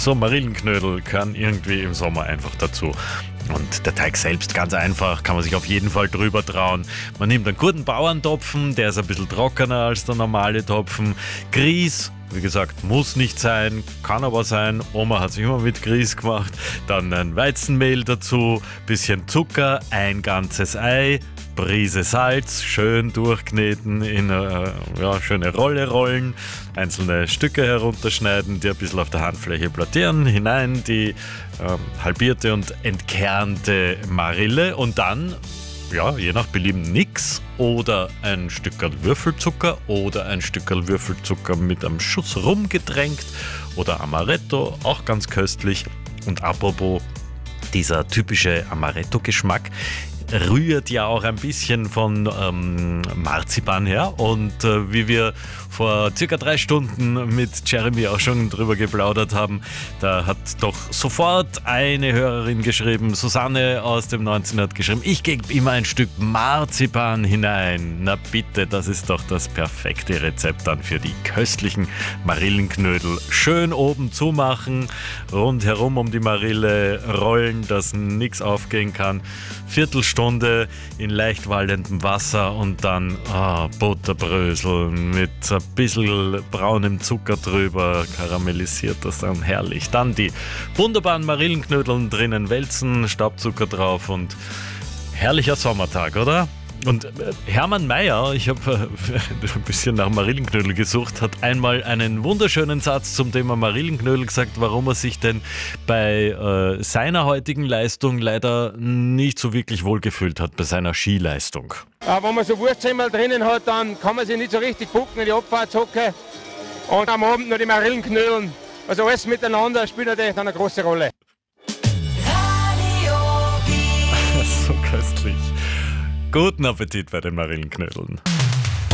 So Marillenknödel gehören irgendwie im Sommer einfach dazu. Und der Teig selbst ganz einfach, kann man sich auf jeden Fall drüber trauen. Man nimmt einen guten Bauerntopfen, der ist ein bisschen trockener als der normale Topfen. Grieß, wie gesagt, muss nicht sein, kann aber sein. Oma hat sich immer mit Grieß gemacht. Dann ein Weizenmehl dazu, bisschen Zucker, ein ganzes Ei, Prise Salz, schön durchkneten, in eine schöne Rolle rollen, einzelne Stücke herunterschneiden, die ein bisschen auf der Handfläche plattieren, hinein die halbierte und entkernte Marille und dann, je nach Belieben nix oder ein Stückerl Würfelzucker oder ein Stückerl Würfelzucker mit einem Schuss Rum getränkt oder Amaretto, auch ganz köstlich. Und apropos, dieser typische Amaretto-Geschmack rührt ja auch ein bisschen von Marzipan her und wie wir vor circa 3 Stunden mit Jeremy auch schon drüber geplaudert haben, da hat doch sofort eine Hörerin geschrieben, Susanne aus dem 19. hat geschrieben, ich gebe immer ein Stück Marzipan hinein. Na bitte, das ist doch das perfekte Rezept dann für die köstlichen Marillenknödel. Schön oben zumachen, rundherum um die Marille rollen, dass nichts aufgehen kann. Viertelstunde in leicht wallendem Wasser und dann Butterbrösel mit ein bisschen braunem Zucker drüber, karamellisiert das dann herrlich. Dann die wunderbaren Marillenknödeln drinnen wälzen, Staubzucker drauf und herrlicher Sommertag, oder? Und Hermann Mayer, ich habe ein bisschen nach Marillenknödel gesucht, hat einmal einen wunderschönen Satz zum Thema Marillenknödel gesagt, warum er sich denn bei seiner heutigen Leistung leider nicht so wirklich wohlgefühlt hat, bei seiner Skileistung. Wenn man so Wurstsemmel drinnen hat, dann kann man sich nicht so richtig bucken in die Abfahrtshocke und am Abend noch die Marillenknödeln. Also alles miteinander spielt natürlich dann eine große Rolle. So köstlich. Guten Appetit bei den Marillenknödeln.